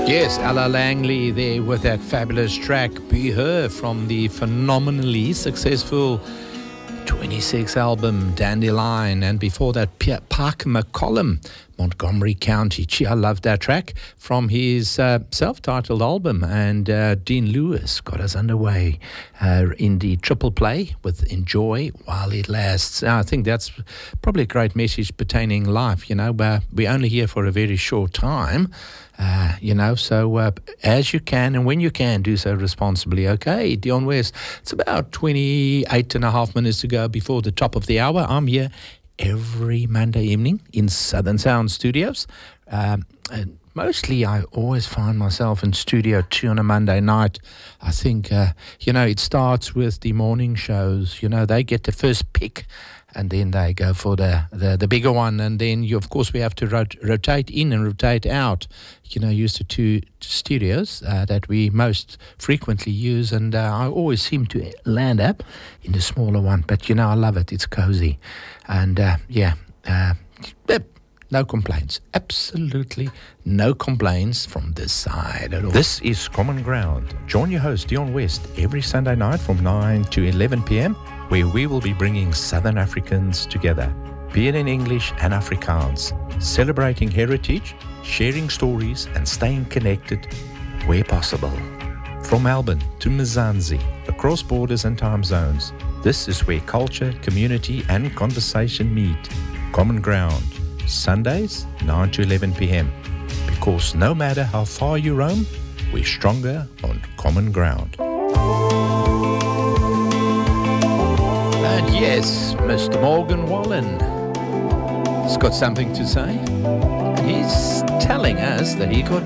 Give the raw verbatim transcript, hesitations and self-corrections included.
Yes, Ella Langley there with that fabulous track, Be Her, from the phenomenally successful twenty-six album, Dandelion, and before that, Parker McCollum, Montgomery County. Gee, I love that track from his uh, self-titled album, and uh, Dean Lewis got us underway uh, in the triple play with Enjoy While It Lasts. I think that's probably a great message pertaining life, you know, uh, we're only here for a very short time. Uh, you know, so uh, as you can and when you can, do so responsibly. Okay, Dion West, it's about twenty-eight and a half minutes to go before the top of the hour. I'm here every Monday evening in Southern Sound Studios. Um, and mostly I always find myself in Studio two on a Monday night. I think, uh, you know, it starts with the morning shows. You know, they get the first pick, and then they go for the, the, the bigger one. And then, you, of course, we have to rot- rotate in and rotate out, you know, use the two studios uh, that we most frequently use. And uh, I always seem to land up in the smaller one. But, you know, I love it. It's cozy. And, uh, yeah, uh, no complaints. Absolutely no complaints from this side at all. This is Common Ground. Join your host, Dion West, every Sunday night from nine to eleven p.m., where we will be bringing Southern Africans together, be it in English and Afrikaans, celebrating heritage, sharing stories, and staying connected where possible. From Melbourne to Mzansi, across borders and time zones, this is where culture, community, and conversation meet. Common Ground, Sundays, nine to eleven p.m. Because no matter how far you roam, we're stronger on common ground. And yes, Mister Morgan Wallen has got something to say. He's telling us that he got